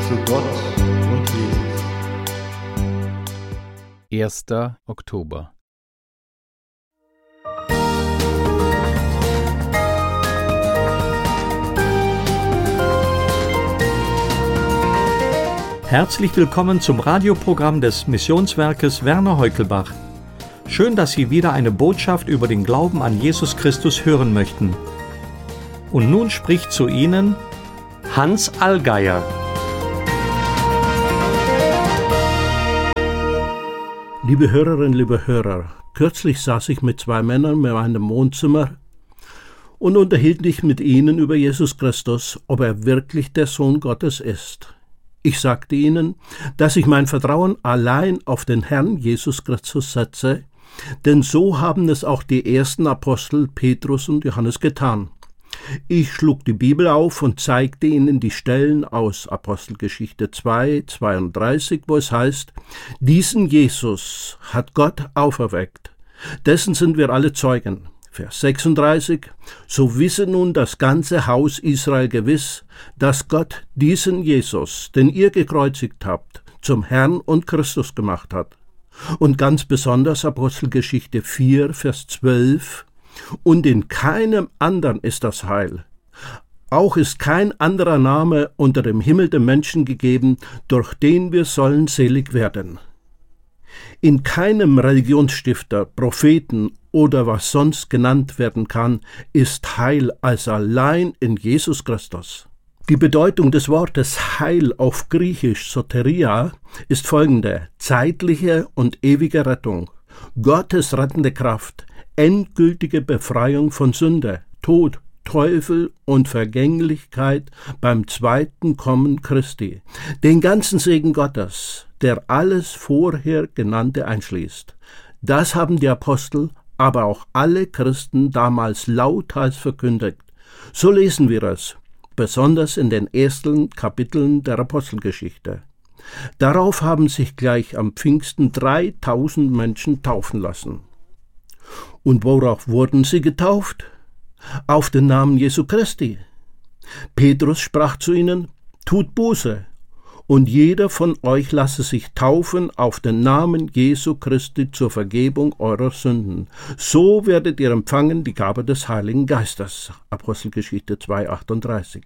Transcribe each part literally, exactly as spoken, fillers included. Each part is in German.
zu Gott und Jesus. erster Oktober. Herzlich willkommen zum Radioprogramm des Missionswerkes Werner Heukelbach. Schön, dass Sie wieder eine Botschaft über den Glauben an Jesus Christus hören möchten. Und nun spricht zu Ihnen Hans Allgeier. Liebe Hörerinnen, liebe Hörer, kürzlich saß ich mit zwei Männern in meinem Wohnzimmer und unterhielt mich mit ihnen über Jesus Christus, ob er wirklich der Sohn Gottes ist. Ich sagte ihnen, dass ich mein Vertrauen allein auf den Herrn Jesus Christus setze, denn so haben es auch die ersten Apostel Petrus und Johannes getan. Ich schlug die Bibel auf und zeigte ihnen die Stellen aus Apostelgeschichte zwei, zweiunddreißig, wo es heißt, diesen Jesus hat Gott auferweckt, dessen sind wir alle Zeugen. Vers sechsunddreißig, so wisse nun das ganze Haus Israel gewiss, dass Gott diesen Jesus, den ihr gekreuzigt habt, zum Herrn und Christus gemacht hat. Und ganz besonders Apostelgeschichte vier, Vers zwölf, und in keinem anderen ist das Heil. Auch ist kein anderer Name unter dem Himmel dem Menschen gegeben, durch den wir sollen selig werden. In keinem Religionsstifter, Propheten oder was sonst genannt werden kann, ist Heil als allein in Jesus Christus. Die Bedeutung des Wortes Heil auf Griechisch Soteria ist folgende: zeitliche und ewige Rettung, Gottes rettende Kraft, endgültige Befreiung von Sünde, Tod, Teufel und Vergänglichkeit beim zweiten Kommen Christi, den ganzen Segen Gottes, der alles vorher Genannte einschließt. Das haben die Apostel, aber auch alle Christen damals lauthals verkündigt. So lesen wir es, besonders in den ersten Kapiteln der Apostelgeschichte. Darauf haben sich gleich am Pfingsten dreitausend Menschen taufen lassen. Und worauf wurden sie getauft? Auf den Namen Jesu Christi. Petrus sprach zu ihnen, tut Buße, und jeder von euch lasse sich taufen auf den Namen Jesu Christi zur Vergebung eurer Sünden. So werdet ihr empfangen die Gabe des Heiligen Geistes. Apostelgeschichte zwei, achtunddreißig.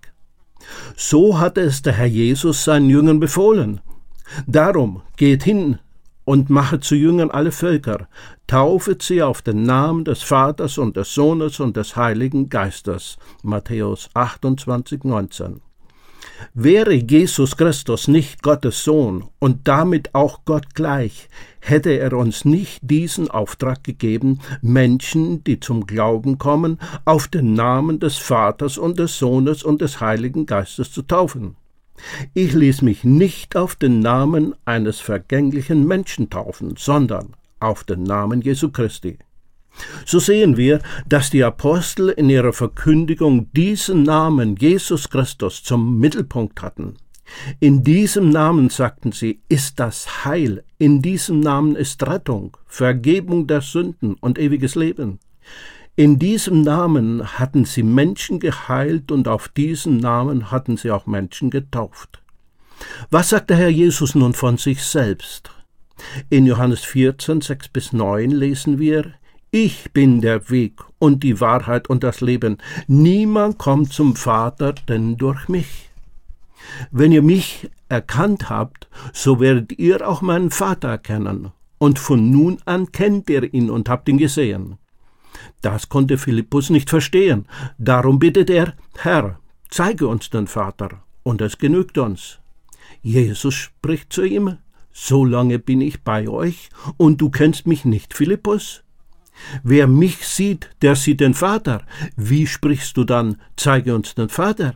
So hatte es der Herr Jesus seinen Jüngern befohlen. Darum geht hin und machet zu Jüngern alle Völker, taufet sie auf den Namen des Vaters und des Sohnes und des Heiligen Geistes. Matthäus achtundzwanzig, neunzehn. Wäre Jesus Christus nicht Gottes Sohn und damit auch Gott gleich, hätte er uns nicht diesen Auftrag gegeben, Menschen, die zum Glauben kommen, auf den Namen des Vaters und des Sohnes und des Heiligen Geistes zu taufen. Ich ließ mich nicht auf den Namen eines vergänglichen Menschen taufen, sondern auf den Namen Jesu Christi. So sehen wir, dass die Apostel in ihrer Verkündigung diesen Namen Jesus Christus zum Mittelpunkt hatten. In diesem Namen, sagten sie, ist das Heil, in diesem Namen ist Rettung, Vergebung der Sünden und ewiges Leben. In diesem Namen hatten sie Menschen geheilt und auf diesen Namen hatten sie auch Menschen getauft. Was sagt der Herr Jesus nun von sich selbst? In Johannes vierzehn, sechs bis neun lesen wir, ich bin der Weg und die Wahrheit und das Leben. Niemand kommt zum Vater, denn durch mich. Wenn ihr mich erkannt habt, so werdet ihr auch meinen Vater erkennen. Und von nun an kennt ihr ihn und habt ihn gesehen. Das konnte Philippus nicht verstehen. Darum bittet er, Herr, zeige uns den Vater, und es genügt uns. Jesus spricht zu ihm, so lange bin ich bei euch, und du kennst mich nicht, Philippus? Wer mich sieht, der sieht den Vater. Wie sprichst du dann, zeige uns den Vater?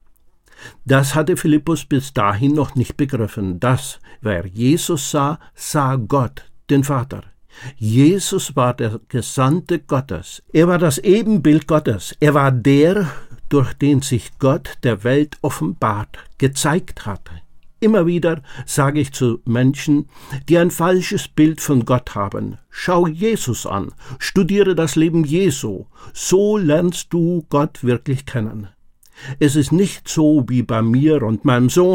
Das hatte Philippus bis dahin noch nicht begriffen, dass, wer Jesus sah, sah Gott, den Vater. Jesus war der Gesandte Gottes. Er war das Ebenbild Gottes. Er war der, durch den sich Gott der Welt offenbart, gezeigt hat. Immer wieder sage ich zu Menschen, die ein falsches Bild von Gott haben, schau Jesus an, studiere das Leben Jesu, so lernst du Gott wirklich kennen. Es ist nicht so wie bei mir und meinem Sohn.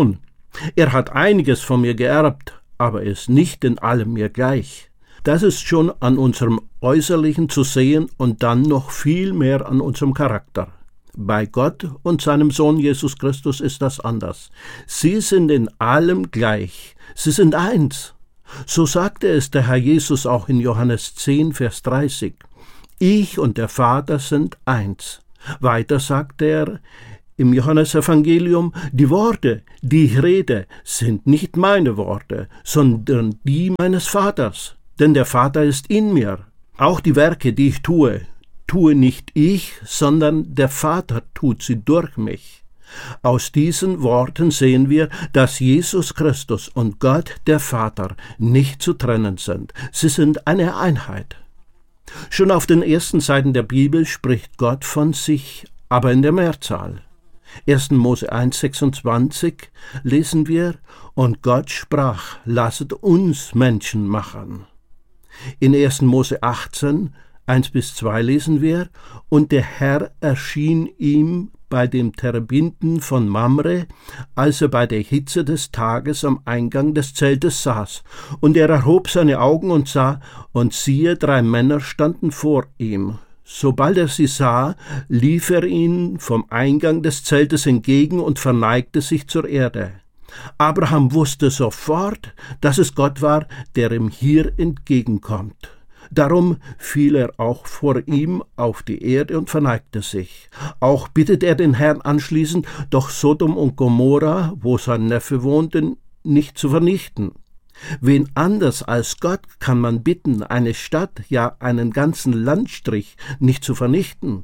Er hat einiges von mir geerbt, aber er ist nicht in allem mir gleich. Das ist schon an unserem Äußerlichen zu sehen und dann noch viel mehr an unserem Charakter. Bei Gott und seinem Sohn Jesus Christus ist das anders. Sie sind in allem gleich. Sie sind eins. So sagte es der Herr Jesus auch in Johannes zehn, Vers dreißig. Ich und der Vater sind eins. Weiter sagte er im Johannesevangelium, die Worte, die ich rede, sind nicht meine Worte, sondern die meines Vaters. Denn der Vater ist in mir. Auch die Werke, die ich tue, tue nicht ich, sondern der Vater tut sie durch mich. Aus diesen Worten sehen wir, dass Jesus Christus und Gott, der Vater, nicht zu trennen sind. Sie sind eine Einheit. Schon auf den ersten Seiten der Bibel spricht Gott von sich, aber in der Mehrzahl. erster Mose eins, sechsundzwanzig lesen wir, und Gott sprach, lasset uns Menschen machen. In erster Mose achtzehn, eins bis zwei lesen wir, und der Herr erschien ihm bei dem Terebinden von Mamre, als er bei der Hitze des Tages am Eingang des Zeltes saß. Und er erhob seine Augen und sah, und siehe, drei Männer standen vor ihm. Sobald er sie sah, lief er ihnen vom Eingang des Zeltes entgegen und verneigte sich zur Erde. Abraham wusste sofort, dass es Gott war, der ihm hier entgegenkommt. Darum fiel er auch vor ihm auf die Erde und verneigte sich. Auch bittet er den Herrn anschließend, doch Sodom und Gomorra, wo sein Neffe wohnte, nicht zu vernichten. Wen anders als Gott kann man bitten, eine Stadt, ja einen ganzen Landstrich nicht zu vernichten?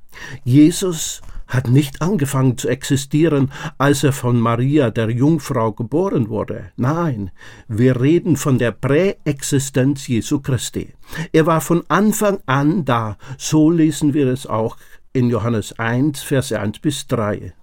Jesus hat nicht angefangen zu existieren, als er von Maria, der Jungfrau, geboren wurde. Nein, wir reden von der Präexistenz Jesu Christi. Er war von Anfang an da. So lesen wir es auch in Johannes eins, Verse eins bis drei.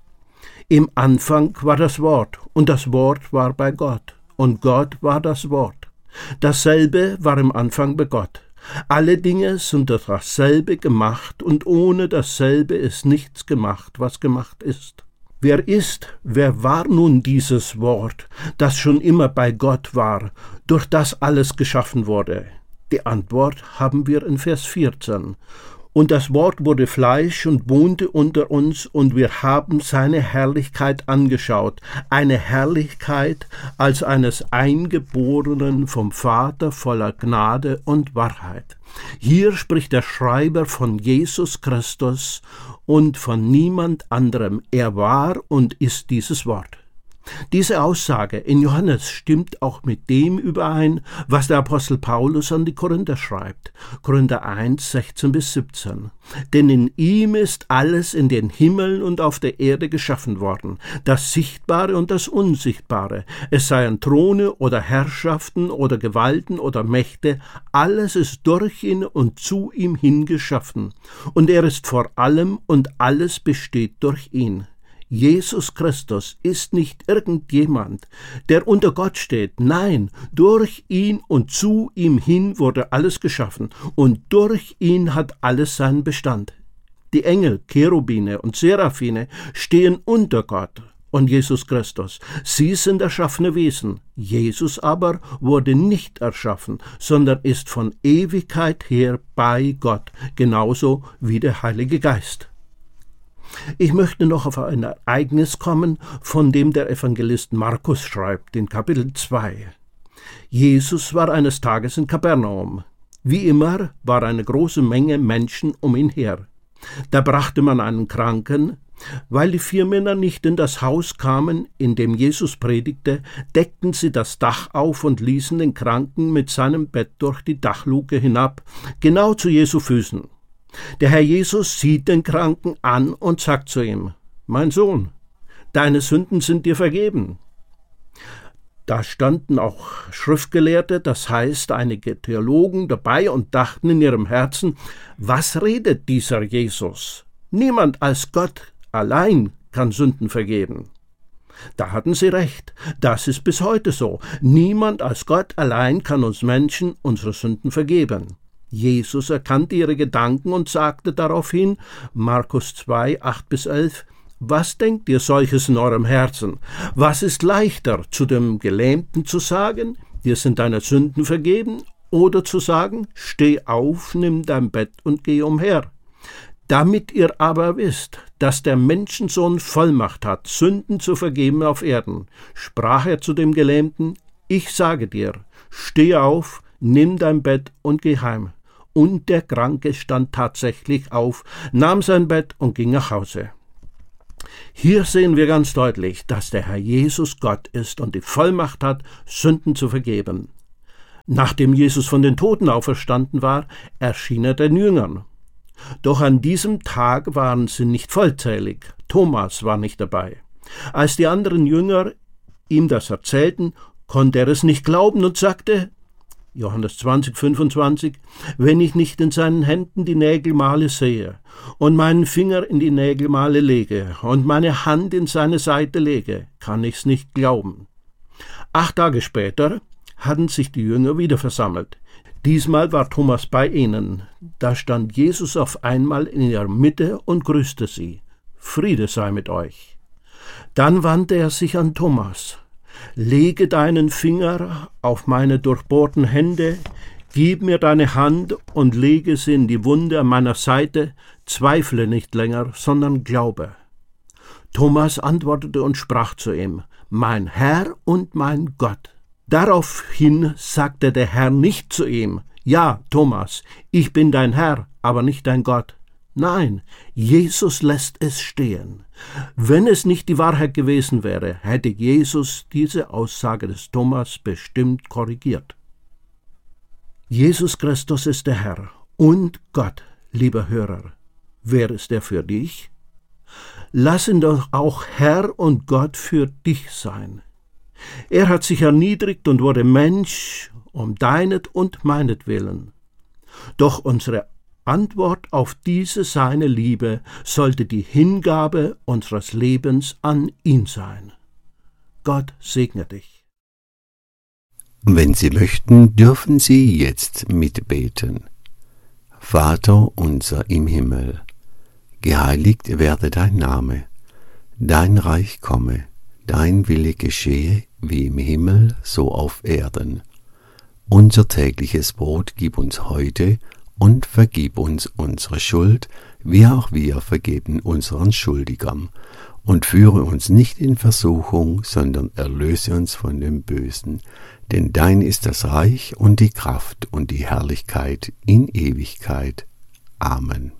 Im Anfang war das Wort, und das Wort war bei Gott, und Gott war das Wort. Dasselbe war im Anfang bei Gott. Alle Dinge sind durch dasselbe gemacht, und ohne dasselbe ist nichts gemacht, was gemacht ist. Wer ist, wer war nun dieses Wort, das schon immer bei Gott war, durch das alles geschaffen wurde? Die Antwort haben wir in Vers vierzehn. Und das Wort wurde Fleisch und wohnte unter uns, und wir haben seine Herrlichkeit angeschaut, eine Herrlichkeit als eines Eingeborenen vom Vater voller Gnade und Wahrheit. Hier spricht der Schreiber von Jesus Christus und von niemand anderem. Er war und ist dieses Wort. Diese Aussage in Johannes stimmt auch mit dem überein, was der Apostel Paulus an die Korinther schreibt. Korinther eins, sechzehn bis siebzehn. Denn in ihm ist alles in den Himmeln und auf der Erde geschaffen worden, das Sichtbare und das Unsichtbare, es seien Throne oder Herrschaften oder Gewalten oder Mächte, alles ist durch ihn und zu ihm hingeschaffen. Und er ist vor allem und alles besteht durch ihn. Jesus Christus ist nicht irgendjemand, der unter Gott steht. Nein, durch ihn und zu ihm hin wurde alles geschaffen, und durch ihn hat alles seinen Bestand. Die Engel, Cherubine und Seraphine stehen unter Gott und Jesus Christus. Sie sind erschaffene Wesen. Jesus aber wurde nicht erschaffen, sondern ist von Ewigkeit her bei Gott, genauso wie der Heilige Geist. Ich möchte noch auf ein Ereignis kommen, von dem der Evangelist Markus schreibt, in Kapitel zwei. Jesus war eines Tages in Kapernaum. Wie immer war eine große Menge Menschen um ihn her. Da brachte man einen Kranken. Weil die vier Männer nicht in das Haus kamen, in dem Jesus predigte, deckten sie das Dach auf und ließen den Kranken mit seinem Bett durch die Dachluke hinab, genau zu Jesu Füßen. Der Herr Jesus sieht den Kranken an und sagt zu ihm: Mein Sohn, deine Sünden sind dir vergeben. Da standen auch Schriftgelehrte, das heißt einige Theologen dabei, und dachten in ihrem Herzen: Was redet dieser Jesus? Niemand als Gott allein kann Sünden vergeben. Da hatten sie recht. Das ist bis heute so. Niemand als Gott allein kann uns Menschen unsere Sünden vergeben. Jesus erkannte ihre Gedanken und sagte daraufhin, Markus zwei, acht bis elf, Was denkt ihr solches in eurem Herzen? Was ist leichter, zu dem Gelähmten zu sagen, dir sind deine Sünden vergeben, oder zu sagen, steh auf, nimm dein Bett und geh umher? Damit ihr aber wisst, dass der Menschensohn Vollmacht hat, Sünden zu vergeben auf Erden, sprach er zu dem Gelähmten, ich sage dir, steh auf, nimm dein Bett und geh heim. Und der Kranke stand tatsächlich auf, nahm sein Bett und ging nach Hause. Hier sehen wir ganz deutlich, dass der Herr Jesus Gott ist und die Vollmacht hat, Sünden zu vergeben. Nachdem Jesus von den Toten auferstanden war, erschien er den Jüngern. Doch an diesem Tag waren sie nicht vollzählig. Thomas war nicht dabei. Als die anderen Jünger ihm das erzählten, konnte er es nicht glauben und sagte, Johannes zwanzig, fünfundzwanzig, wenn ich nicht in seinen Händen die Nägelmale sehe und meinen Finger in die Nägelmale lege und meine Hand in seine Seite lege, kann ich's nicht glauben. Acht Tage später hatten sich die Jünger wieder versammelt. Diesmal war Thomas bei ihnen. Da stand Jesus auf einmal in ihrer Mitte und grüßte sie. Friede sei mit euch. Dann wandte er sich an Thomas. Lege deinen Finger auf meine durchbohrten Hände, gib mir deine Hand und lege sie in die Wunde an meiner Seite, zweifle nicht länger, sondern glaube. Thomas antwortete und sprach zu ihm, mein Herr und mein Gott. Daraufhin sagte der Herr nicht zu ihm, ja, Thomas, ich bin dein Herr, aber nicht dein Gott. Nein, Jesus lässt es stehen. Wenn es nicht die Wahrheit gewesen wäre, hätte Jesus diese Aussage des Thomas bestimmt korrigiert. Jesus Christus ist der Herr und Gott, lieber Hörer. Wer ist er für dich? Lass ihn doch auch Herr und Gott für dich sein. Er hat sich erniedrigt und wurde Mensch um deinet und meinetwillen. Doch unsere Antwort auf diese seine Liebe sollte die Hingabe unseres Lebens an ihn sein. Gott segne dich. Wenn Sie möchten, dürfen Sie jetzt mitbeten. Vater unser im Himmel, geheiligt werde dein Name, dein Reich komme, dein Wille geschehe, wie im Himmel, so auf Erden. Unser tägliches Brot gib uns heute und vergib uns unsere Schuld, wie auch wir vergeben unseren Schuldigern. Und führe uns nicht in Versuchung, sondern erlöse uns von dem Bösen. Denn dein ist das Reich und die Kraft und die Herrlichkeit in Ewigkeit. Amen.